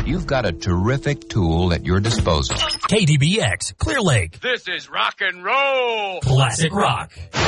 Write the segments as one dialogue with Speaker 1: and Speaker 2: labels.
Speaker 1: you've got a terrific tool at your disposal.
Speaker 2: KDBX, Clear Lake.
Speaker 3: This is rock and roll.
Speaker 2: Classic rock.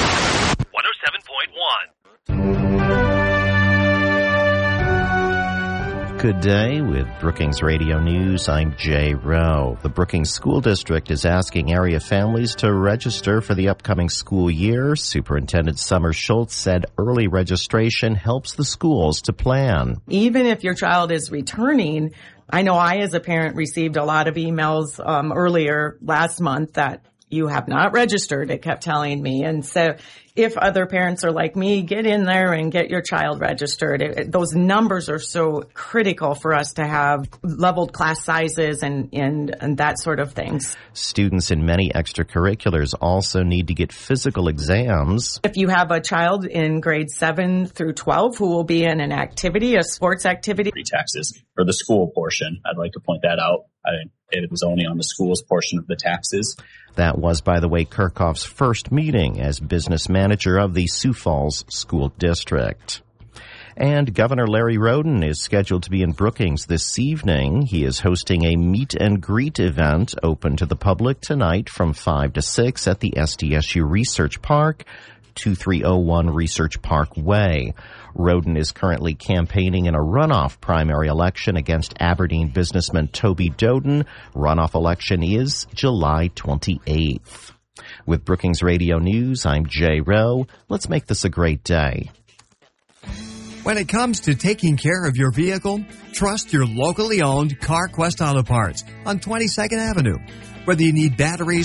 Speaker 4: 107.1. Good day with Brookings Radio News. I'm Jay Rowe. The Brookings School District is asking area families to register for the upcoming school year. Superintendent Summer Schultz said early registration helps the schools to plan.
Speaker 5: Even if your child is returning, I know I as a parent received a lot of emails earlier last month that you have not registered, it kept telling me. And so if other parents are like me, get in there and get your child registered. Those numbers are so critical for us to have leveled class sizes and that sort of things.
Speaker 4: Students in many extracurriculars also need to get physical exams.
Speaker 5: If you have a child in grades 7 through 12 who will be in an activity, a sports activity.
Speaker 6: Taxes for the school portion. I'd like to point that out. It was only on the school's portion of the taxes.
Speaker 4: That was, by the way, Kirchhoff's first meeting as business manager of the Sioux Falls School District. And Governor Larry Roden is scheduled to be in Brookings this evening. He is hosting a meet and greet event open to the public tonight from 5 to 6 at the SDSU Research Park, 2301 Research Park Way. Roden is currently campaigning in a runoff primary election against Aberdeen businessman Toby Doden. Runoff election is July 28th. With Brookings Radio News, I'm Jay Rowe. Let's make this a great day.
Speaker 7: When it comes to taking care of your vehicle, trust your locally owned CarQuest Auto Parts on 22nd Avenue. Whether you need batteries,